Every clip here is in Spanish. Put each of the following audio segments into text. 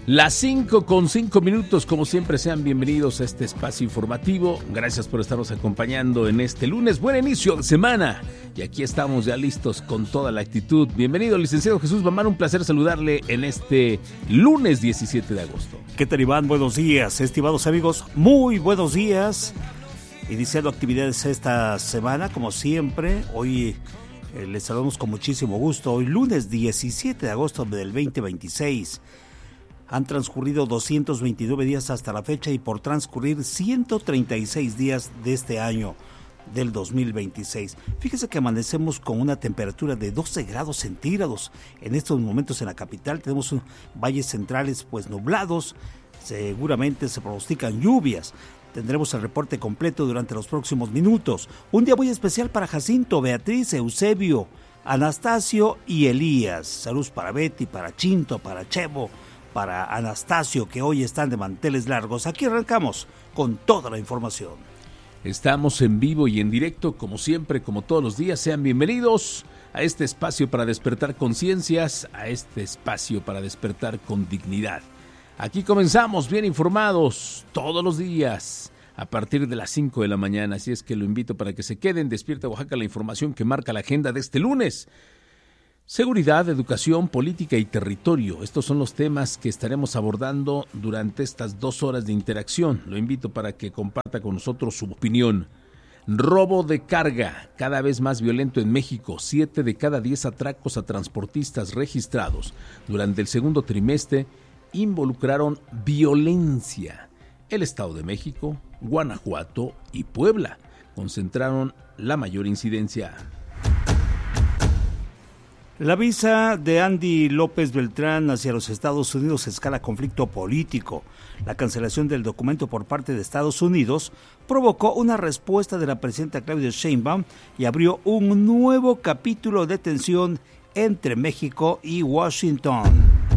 Las 5:05, como siempre, sean bienvenidos a este espacio informativo. Gracias por estarnos acompañando en este lunes. Buen inicio de semana. Y aquí estamos ya listos con toda la actitud. Bienvenido, licenciado Jesús Bamán. Un placer saludarle en este lunes 17 de agosto. ¿Qué tal, Iván? Buenos días, estimados amigos. Muy buenos días. Iniciando actividades esta semana, como siempre. Hoy les saludamos con muchísimo gusto. Hoy lunes 17 de agosto del 2026. Han transcurrido 229 días hasta la fecha y por transcurrir 136 días de este año del 2026. Fíjese que amanecemos con una temperatura de 12 grados centígrados. En estos momentos en la capital tenemos valles centrales pues nublados. Seguramente se pronostican lluvias. Tendremos el reporte completo durante los próximos minutos. Un día muy especial para Jacinto, Beatriz, Eusebio, Anastasio y Elías. Saludos para Betty, para Chinto, para Chevo, para Anastasio, que hoy están de manteles largos. Aquí arrancamos con toda la información. Estamos en vivo y en directo, como siempre, como todos los días. Sean bienvenidos a este espacio para despertar conciencias, a este espacio para despertar con dignidad. Aquí comenzamos bien informados todos los días a partir de las 5 de la mañana. Así es que lo invito para que se queden. Despierta Oaxaca, la información que marca la agenda de este lunes. Seguridad, educación, política y territorio. Estos son los temas que estaremos abordando durante estas 2 horas de interacción. Lo invito para que comparta con nosotros su opinión. Robo de carga, cada vez más violento en México. 7 de cada 10 atracos a transportistas registrados durante el segundo trimestre involucraron violencia. El Estado de México, Guanajuato y Puebla concentraron la mayor incidencia. La visa de Andy López Beltrán hacia los Estados Unidos escala conflicto político. La cancelación del documento por parte de Estados Unidos provocó una respuesta de la presidenta Claudia Sheinbaum y abrió un nuevo capítulo de tensión entre México y Washington.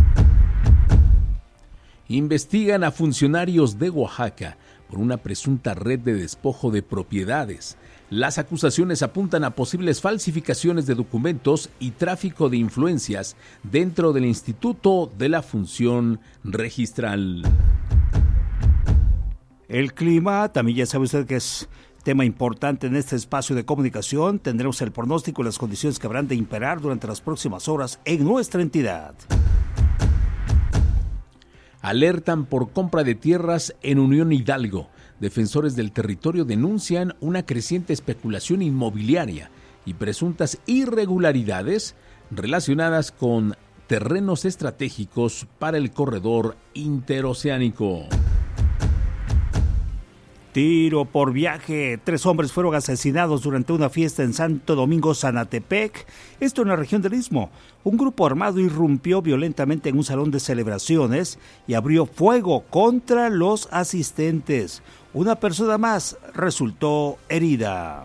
Investigan a funcionarios de Oaxaca por una presunta red de despojo de propiedades. Las acusaciones apuntan a posibles falsificaciones de documentos y tráfico de influencias dentro del Instituto de la Función Registral. El clima, también ya sabe usted que es tema importante en este espacio de comunicación. Tendremos el pronóstico y las condiciones que habrán de imperar durante las próximas horas en nuestra entidad. Alertan por compra de tierras en Unión Hidalgo. Defensores del territorio denuncian una creciente especulación inmobiliaria y presuntas irregularidades relacionadas con terrenos estratégicos para el corredor interoceánico. Tiro por viaje. 3 hombres fueron asesinados durante una fiesta en Santo Domingo, Zanatepec, esto en la región del Istmo. Un grupo armado irrumpió violentamente en un salón de celebraciones y abrió fuego contra los asistentes. Una persona más resultó herida.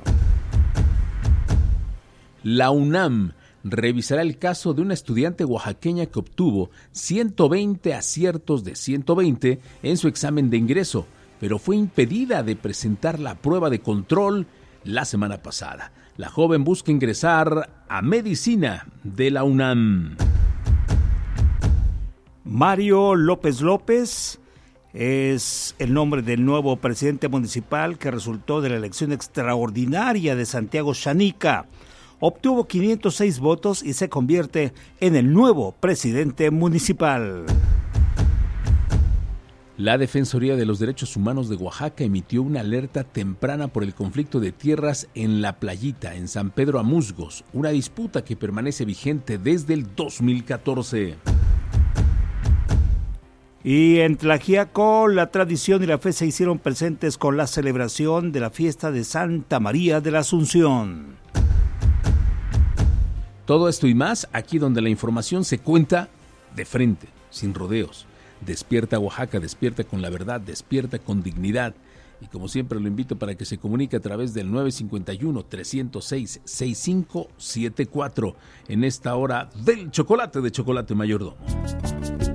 La UNAM revisará el caso de una estudiante oaxaqueña que obtuvo 120 aciertos de 120 en su examen de ingreso, pero fue impedida de presentar la prueba de control la semana pasada. La joven busca ingresar a medicina de la UNAM. Mario López López es el nombre del nuevo presidente municipal que resultó de la elección extraordinaria de Santiago Xanica. Obtuvo 506 votos y se convierte en el nuevo presidente municipal. La Defensoría de los Derechos Humanos de Oaxaca emitió una alerta temprana por el conflicto de tierras en La Playita, en San Pedro Amusgos, una disputa que permanece vigente desde el 2014. Y en Tlaxiaco, la tradición y la fe se hicieron presentes con la celebración de la fiesta de Santa María de la Asunción. Todo esto y más, aquí donde la información se cuenta de frente, sin rodeos. Despierta Oaxaca, despierta con la verdad, despierta con dignidad. Y como siempre lo invito para que se comunique a través del 951-306-6574 en esta hora del chocolate de Chocolate Mayordomo.